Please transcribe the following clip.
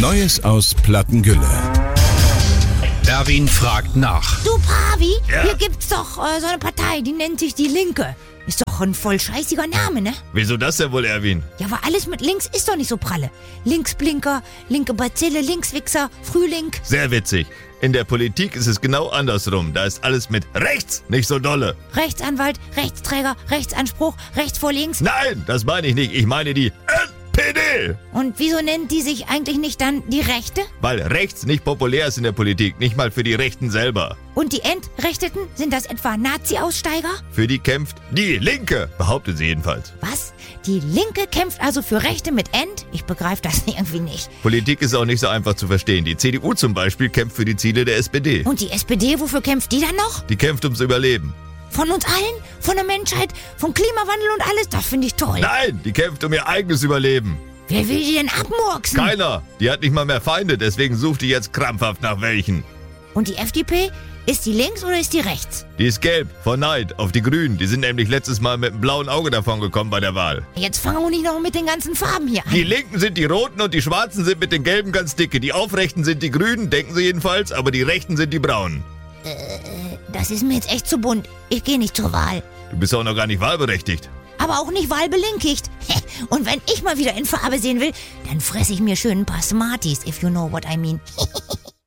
Neues aus Plattengülle. Erwin fragt nach. Du, Pavi, Ja? hier gibt's doch so eine Partei, die nennt sich die Linke. Ist doch ein voll scheißiger Name, ne? Wieso das denn wohl, Erwin? Ja, aber alles mit links ist doch nicht so pralle. Linksblinker, linke Bazille, Linkswichser, Frühling. Sehr witzig. In der Politik ist es genau andersrum. Da ist alles mit rechts nicht so dolle. Rechtsanwalt, Rechtsträger, Rechtsanspruch, rechts vor links. Nein, das meine ich nicht. Ich meine die NPD. Und wieso nennt die sich eigentlich nicht dann die Rechte? Weil rechts nicht populär ist in der Politik. Nicht mal für die Rechten selber. Und die Entrechteten, sind das etwa Nazi-Aussteiger? Für die kämpft die Linke, behauptet sie jedenfalls. Was? Die Linke kämpft also für Rechte mit End? Ich begreife das irgendwie nicht. Politik ist auch nicht so einfach zu verstehen. Die CDU zum Beispiel kämpft für die Ziele der SPD. Und die SPD, wofür kämpft die dann noch? Die kämpft ums Überleben. Von uns allen? Von der Menschheit? Vom Klimawandel und alles? Das finde ich toll. Nein, die kämpft um ihr eigenes Überleben. Wer will die denn abmurksen? Keiner. Die hat nicht mal mehr Feinde, deswegen sucht die jetzt krampfhaft nach welchen. Und die FDP? Ist die links oder ist die rechts? Die ist gelb, vor Neid, auf die Grünen. Die sind nämlich letztes Mal mit einem blauen Auge davon gekommen bei der Wahl. Jetzt fangen wir nicht noch mit den ganzen Farben hier an. Die Linken sind die Roten und die Schwarzen sind mit den Gelben ganz dicke. Die Aufrechten sind die Grünen, denken sie jedenfalls, aber die Rechten sind die Braunen. Das ist mir jetzt echt zu bunt. Ich gehe nicht zur Wahl. Du bist auch noch gar nicht wahlberechtigt. Aber auch nicht wahlbelinkigt. Und wenn ich mal wieder in Farbe sehen will, dann fresse ich mir schön ein paar Smarties, if you know what I mean.